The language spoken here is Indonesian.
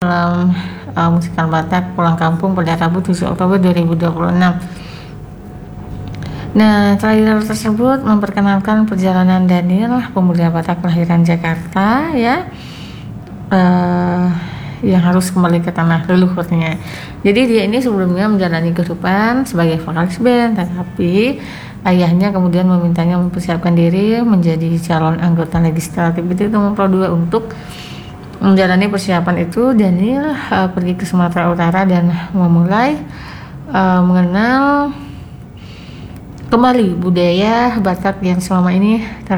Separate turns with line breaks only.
dalam Musikal Batak Pulang Kampung pada Rabu 7 Oktober 2026. Nah, trailer tersebut memperkenalkan perjalanan Daniel, pemuda Batak kelahiran Jakarta ya, yang harus kembali ke tanah leluhurnya. Jadi dia ini sebelumnya menjalani kehidupan sebagai vokalis band, tetapi ayahnya kemudian memintanya mempersiapkan diri menjadi calon anggota legislatif itu nomor 2. Untuk menjalani persiapan itu, Daniel pergi ke Sumatera Utara dan memulai mengenal kembali budaya Batak yang selama ini